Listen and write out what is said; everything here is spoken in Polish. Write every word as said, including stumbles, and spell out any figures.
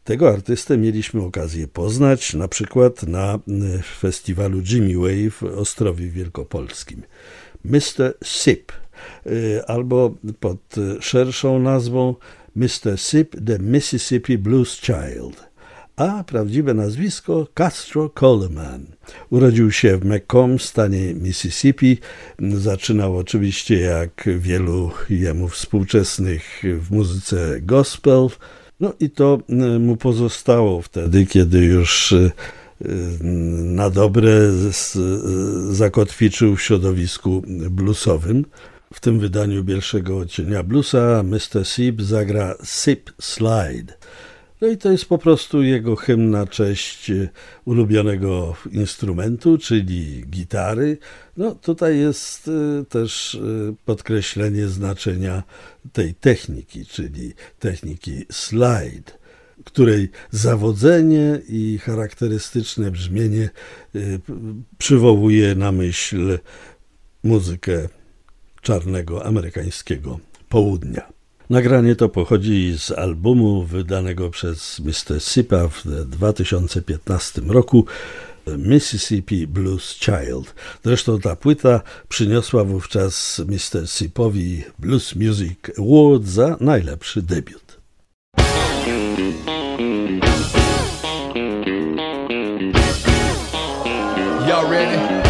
Tego artystę mieliśmy okazję poznać na przykład na festiwalu Jimmy Wave w Ostrowie Wielkopolskim. mister Sip, albo pod szerszą nazwą mister Sip the Mississippi Blues Child, a prawdziwe nazwisko Castro Coleman. Urodził się w Macomb w stanie Mississippi. Zaczynał oczywiście jak wielu jemu współczesnych w muzyce gospel. No i to mu pozostało wtedy, kiedy już na dobre zakotwiczył w środowisku bluesowym. W tym wydaniu Bielszego Odcienia Bluesa mister Sip zagra Sip Slide. No i to jest po prostu jego hymn na cześć ulubionego instrumentu, czyli gitary. No tutaj jest też podkreślenie znaczenia tej techniki, czyli techniki slide, której zawodzenie i charakterystyczne brzmienie przywołuje na myśl muzykę czarnego amerykańskiego południa. Nagranie to pochodzi z albumu wydanego przez mister Sipa w dwa tysiące piętnastym roku, Mississippi Blues Child. Zresztą ta płyta przyniosła wówczas mister Sipowi Blues Music Award za najlepszy debiut. Y'all ready?